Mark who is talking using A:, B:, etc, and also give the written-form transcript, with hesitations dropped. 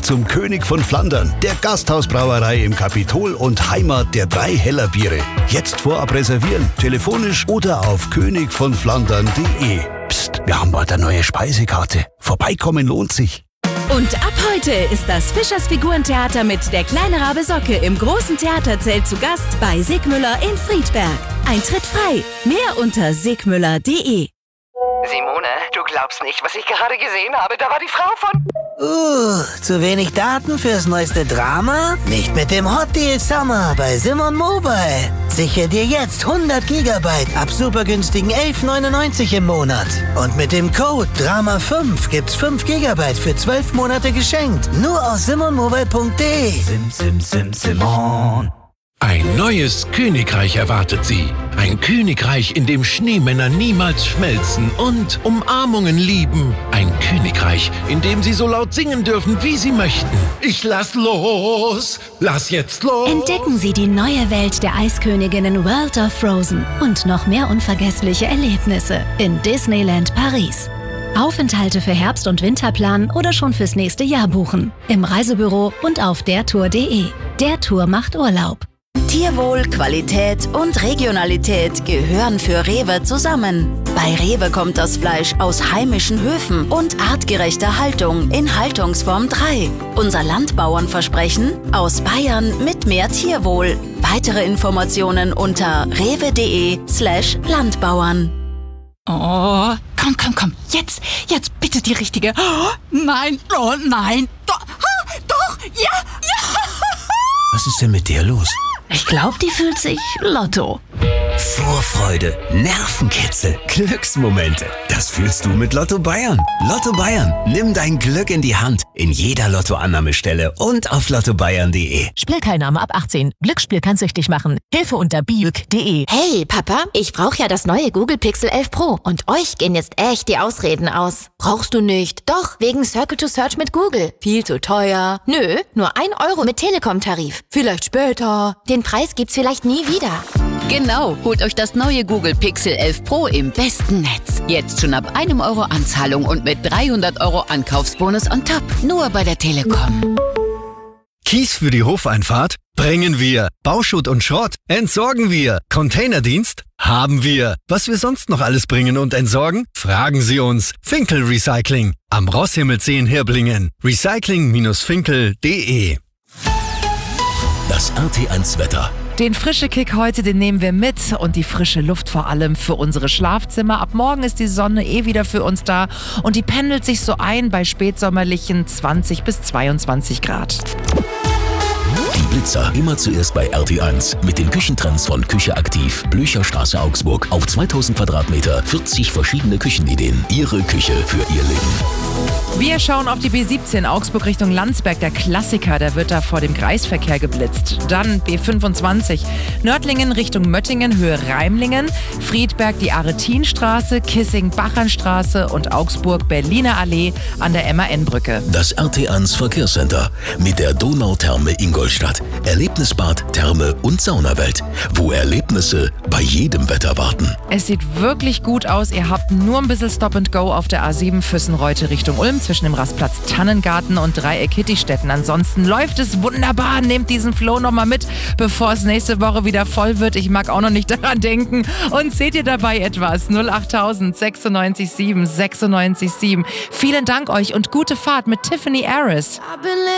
A: zum König von Flandern, der Gasthausbrauerei im Kapitol und Heimat der 3 Heller Biere. Jetzt vorab reservieren, telefonisch oder auf königvonflandern.de. Psst, wir haben bald eine neue Speisekarte. Vorbeikommen lohnt sich.
B: Und ab heute ist das Fischers Figurentheater mit der kleine Rabe Socke im großen Theaterzelt zu Gast bei Sigmüller in Friedberg. Eintritt frei. Mehr unter sigmüller.de.
C: Simone, du glaubst nicht, was ich gerade gesehen habe. Da war die Frau von...
D: Zu wenig Daten fürs neueste Drama? Nicht mit dem Hot Deal Summer bei Simon Mobile. Sichere dir jetzt 100 Gigabyte ab super günstigen 11,99 im Monat. Und mit dem Code DRAMA5 gibt's 5 Gigabyte für 12 Monate geschenkt. Nur aus simonmobile.de.
E: Simon. Ein neues Königreich erwartet Sie. Ein Königreich, in dem Schneemänner niemals schmelzen und Umarmungen lieben. Ein Königreich, in dem Sie so laut singen dürfen, wie Sie möchten. Ich lass los! Lass jetzt los!
B: Entdecken Sie die neue Welt der Eisköniginnen World of Frozen und noch mehr unvergessliche Erlebnisse in Disneyland Paris. Aufenthalte für Herbst- und Winterplan oder schon fürs nächste Jahr buchen. Im Reisebüro und auf dertour.de. Der Tour macht Urlaub.
F: Tierwohl, Qualität und Regionalität gehören für Rewe zusammen. Bei Rewe kommt das Fleisch aus heimischen Höfen und artgerechter Haltung in Haltungsform 3. Unser Landbauernversprechen: aus Bayern mit mehr Tierwohl. Weitere Informationen unter rewe.de/Landbauern.
G: Oh, komm, jetzt bitte die richtige. Oh nein, doch, ja.
H: Was ist denn mit der los?
B: Ich glaube, die fühlt sich Lotto.
H: Vorfreude, Nervenkitzel, Glücksmomente. Das fühlst du mit Lotto Bayern. Lotto Bayern, nimm dein Glück in die Hand. In jeder Lottoannahmestelle und auf lottobayern.de.
I: Spielteilnahme ab 18. Glücksspiel kann süchtig machen. Hilfe unter biuk.de.
J: Hey, Papa, ich brauche ja das neue Google Pixel 11 Pro. Und euch gehen jetzt echt die Ausreden aus. Brauchst du nicht. Doch, wegen Circle to Search mit Google. Viel zu teuer. Nö, nur 1 Euro mit Telekom-Tarif. Vielleicht später. Den Preis gibt's vielleicht nie wieder.
K: Genau, holt euch das neue Google Pixel 11 Pro im besten Netz. Jetzt schon ab 1 Euro Anzahlung und mit 300 Euro Ankaufsbonus on top. Nur bei der Telekom.
L: Kies für die Hofeinfahrt? Bringen wir. Bauschutt und Schrott? Entsorgen wir. Containerdienst? Haben wir. Was wir sonst noch alles bringen und entsorgen? Fragen Sie uns. Finkel Recycling. Am Rosshimmelsee in Hirblingen. Recycling-finkel.de.
M: Das RT1 Wetter.
N: Den frische Kick heute, den nehmen wir mit und die frische Luft vor allem für unsere Schlafzimmer. Ab morgen ist die Sonne wieder für uns da und die pendelt sich so ein bei spätsommerlichen 20 bis 22 Grad.
M: Die Blitzer immer zuerst bei RT1 mit den Küchentrends von Küche aktiv, Blücherstraße Augsburg. Auf 2000 Quadratmeter, 40 verschiedene Küchenideen. Ihre Küche für Ihr Leben.
N: Wir schauen auf die B17 Augsburg Richtung Landsberg. Der Klassiker, der wird da vor dem Kreisverkehr geblitzt. Dann B25 Nördlingen Richtung Möttingen, Höhe Reimlingen. Friedberg die Aretinstraße, Kissing-Bachernstraße und Augsburg-Berliner Allee an der MAN-Brücke.
M: Das RT1 Verkehrscenter mit der Donautherme Ingolstadt. Erlebnisbad, Therme und Saunawelt. Wo Erlebnisse bei jedem Wetter warten.
N: Es sieht wirklich gut aus. Ihr habt nur ein bisschen Stop and Go auf der A7 Füssenreute Richtung Ulm zwischen dem Rastplatz Tannengarten und Dreieck Hittistetten. Ansonsten läuft es wunderbar. Nehmt diesen Flow nochmal mit, bevor es nächste Woche wieder voll wird. Ich mag auch noch nicht daran denken. Und seht ihr dabei etwas? 08000 96 7 96 7. Vielen Dank euch und gute Fahrt mit Tiffany Harris.